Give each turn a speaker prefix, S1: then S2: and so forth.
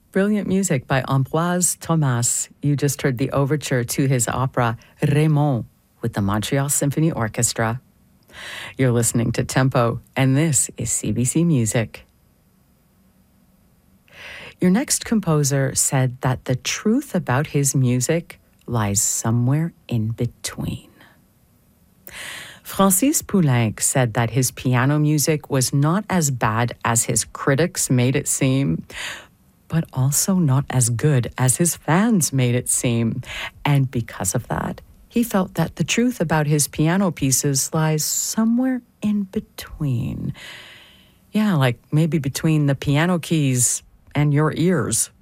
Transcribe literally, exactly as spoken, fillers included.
S1: Brilliant music by Ambroise Thomas. You just heard the overture to his opera Raymond with the Montreal Symphony Orchestra. You're listening to Tempo, and this is C B C Music. Your next composer said that the truth about his music lies somewhere in between. Francis Poulenc said that his piano music was not as bad as his critics made it seem, but also not as good as his fans made it seem. And because of that, he felt that the truth about his piano pieces lies somewhere in between. Yeah, like maybe between the piano keys and your ears.